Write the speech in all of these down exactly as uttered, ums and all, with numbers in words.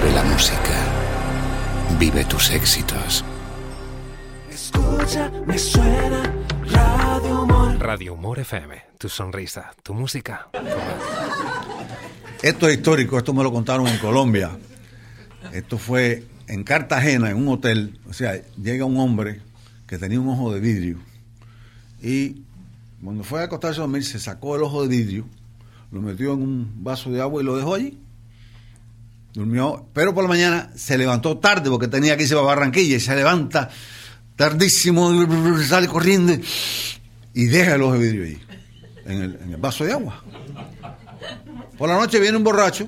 Vive la música. Vive tus éxitos. Escucha, me suena Radio Humor. Radio Humor F M, tu sonrisa, tu música. Esto es histórico, esto me lo contaron en Colombia. Esto fue en Cartagena, en un hotel. O sea, llega un hombre que tenía un ojo de vidrio y cuando fue a acostarse a dormir se sacó el ojo de vidrio, lo metió en un vaso de agua y lo dejó allí. Durmió, pero por la mañana se levantó tarde porque tenía que irse para Barranquilla y se levanta tardísimo, sale corriendo y deja el ojo de vidrio ahí, en el, en el vaso de agua. Por la noche viene un borracho,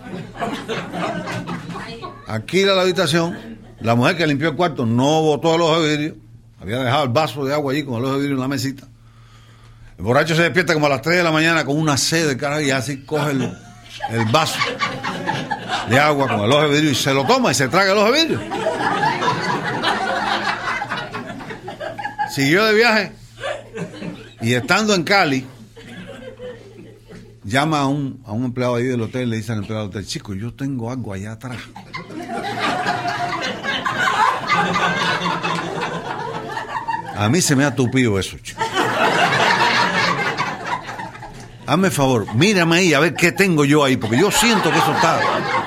alquila la habitación, la mujer que limpió el cuarto no botó el ojo de vidrio, había dejado el vaso de agua allí con el ojo de vidrio en la mesita. El borracho se despierta como a las tres de la mañana con una sed de carajo y así coge el, el vaso de agua con el ojo de vidrio y se lo toma y se traga el ojo de vidrio. Siguió de viaje y estando en Cali llama a un, a un empleado ahí del hotel y le dice al empleado del hotel: chico, yo tengo algo allá atrás. A mí se me ha tupido eso, chico. Hazme favor, mírame ahí a ver qué tengo yo ahí, porque yo siento que eso está.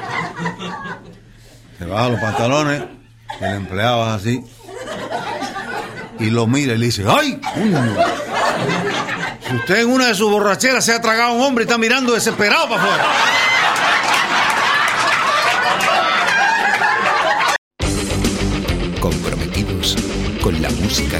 Se baja los pantalones, el empleado es así, y lo mira y le dice: ¡ay! Uno. Si usted en una de sus borracheras se ha tragado a un hombre y está mirando desesperado para afuera. Comprometidos con la música